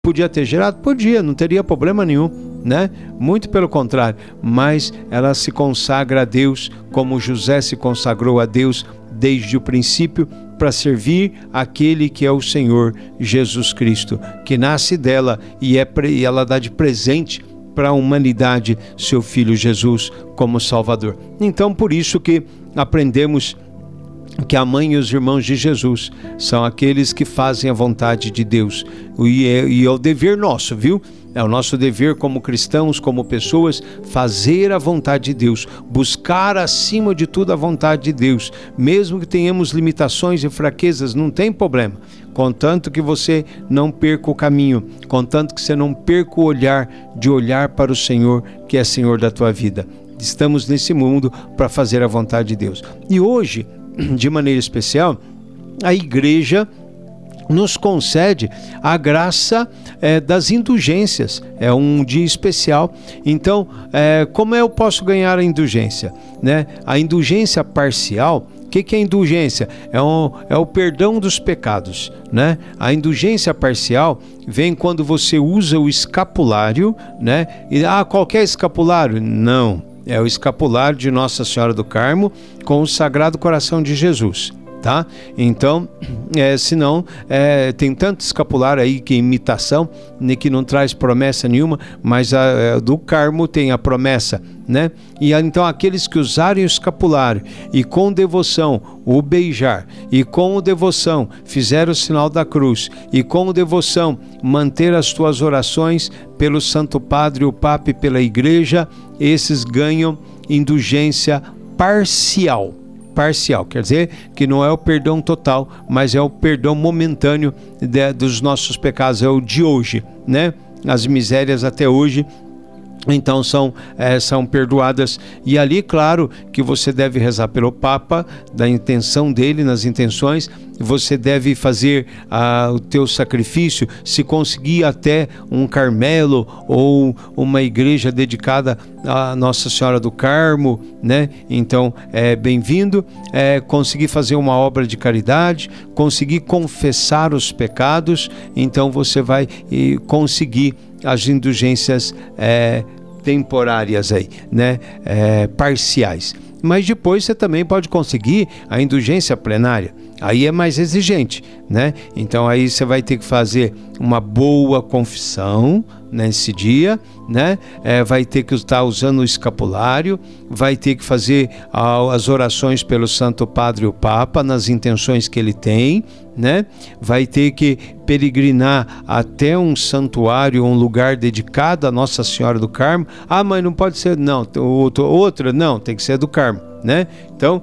Podia ter gerado? Podia, não teria problema nenhum, né? Muito pelo contrário, mas ela se consagra a Deus como José se consagrou a Deus desde o princípio, para servir aquele que é o Senhor Jesus Cristo, que nasce dela e ela dá de presente para a humanidade seu Filho Jesus como Salvador. Então, por isso que aprendemos que a mãe e os irmãos de Jesus são aqueles que fazem a vontade de Deus. E é o dever nosso, viu? É o nosso dever como cristãos, como pessoas, fazer a vontade de Deus, buscar acima de tudo a vontade de Deus, mesmo que tenhamos limitações e fraquezas, não tem problema, contanto que você não perca o caminho, contanto que você não perca o olhar para o Senhor, que é Senhor da tua vida. Estamos nesse mundo para fazer a vontade de Deus. E hoje, de maneira especial, a igreja nos concede a graça das indulgências. É um dia especial. Então, como eu posso ganhar a indulgência, né? A indulgência parcial, o que é indulgência? É o perdão dos pecados, né? A indulgência parcial vem quando você usa o escapulário, né? E qualquer escapulário? Não. É o escapulário de Nossa Senhora do Carmo com o Sagrado Coração de Jesus, tá? Então, senão, tem tanto escapulário aí que imitação, que não traz promessa nenhuma, mas do Carmo tem a promessa, né? E então aqueles que usarem o escapulário e com devoção o beijar, e com devoção fizer o sinal da cruz, e com devoção manter as tuas orações pelo Santo Padre, o Papa e pela Igreja, esses ganham indulgência parcial. Parcial, quer dizer que não é o perdão total, mas é o perdão momentâneo dos nossos pecados, é o de hoje, né? As misérias até hoje, então são perdoadas. E ali, claro, que você deve rezar pelo Papa, da intenção dele, nas intenções. Você deve fazer o teu sacrifício, se conseguir até um Carmelo ou uma igreja dedicada a Nossa Senhora do Carmo, né? Então é bem-vindo. Conseguir fazer uma obra de caridade, conseguir confessar os pecados, então você vai conseguir as indulgências temporárias aí, né? Parciais. Mas depois você também pode conseguir a indulgência plenária. Aí é mais exigente, né? Então aí você vai ter que fazer uma boa confissão nesse dia, né? Vai ter que estar usando o escapulário, vai ter que fazer as orações pelo Santo Padre e o Papa nas intenções que ele tem, né? Vai ter que peregrinar até um santuário, um lugar dedicado a Nossa Senhora do Carmo. Mas não pode ser, não, outra, não, tem que ser do Carmo, né? Então,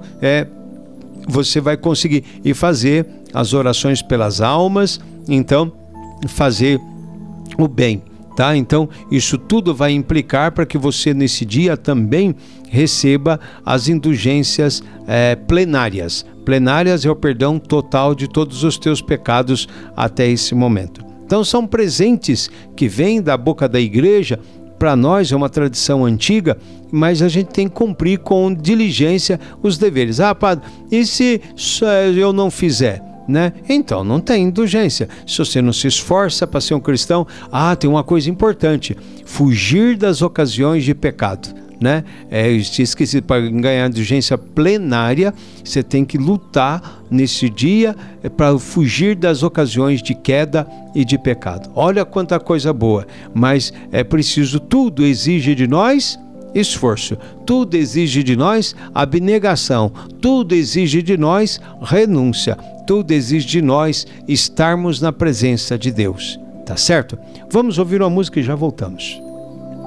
você vai conseguir e fazer as orações pelas almas, então fazer o bem, tá? Então isso tudo vai implicar para que você nesse dia também receba as indulgências plenárias. Plenárias é o perdão total de todos os teus pecados até esse momento. Então são presentes que vêm da boca da igreja. Para nós é uma tradição antiga, mas a gente tem que cumprir com diligência os deveres. Padre, e se eu não fizer, né? Então não tem indulgência. Se você não se esforça para ser um cristão, tem uma coisa importante: fugir das ocasiões de pecado, né? Eu esqueci, para ganhar indulgência plenária, você tem que lutar nesse dia para fugir das ocasiões de queda e de pecado. Olha quanta coisa boa, mas é preciso, tudo exige de nós esforço, tudo exige de nós abnegação, tudo exige de nós renúncia, tudo exige de nós estarmos na presença de Deus, tá certo? Vamos ouvir uma música e já voltamos.